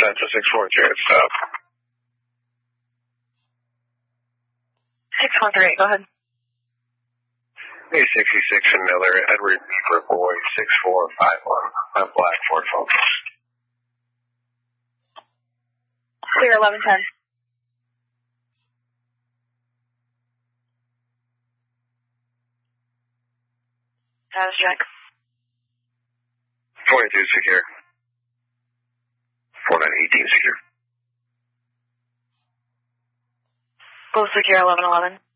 descent to 643 at stop. 643, go ahead. A66 and Miller, Edward Beaver Boy, 6451. Black Ford Focus. Clear 1110. Status check. 22 secure. 4918 secure. Both secure 1111.